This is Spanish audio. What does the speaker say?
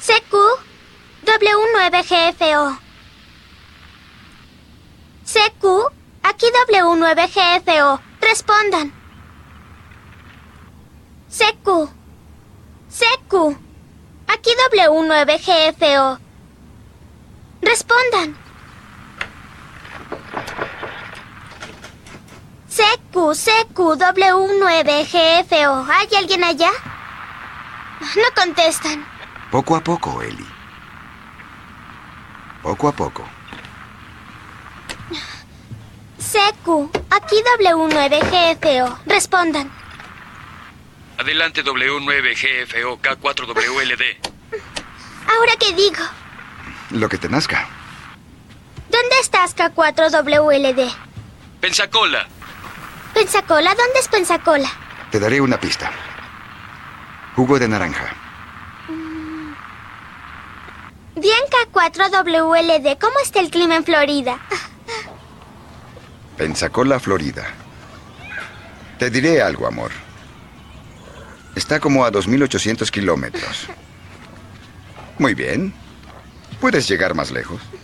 CQ W9GFO. CQ, aquí W9GFO. Respondan. CQ. CQ, aquí W9GFO. Respondan. CQ W9GFO. ¿Hay alguien allá? No contestan. Poco a poco, Ellie. Poco a poco. CQ, aquí W9GFO. Respondan. Adelante W9GFO K4WLD. ¿Ahora qué digo? Lo que te nazca. ¿Dónde estás, K4WLD? Pensacola. ¿Pensacola? ¿Dónde es Pensacola? Te daré una pista. Jugo de naranja. Bien, K4WLD. ¿Cómo está el clima en Florida? Pensacola, Florida. Te diré algo, amor. Está como a 2.800 kilómetros. Muy bien. Puedes llegar más lejos.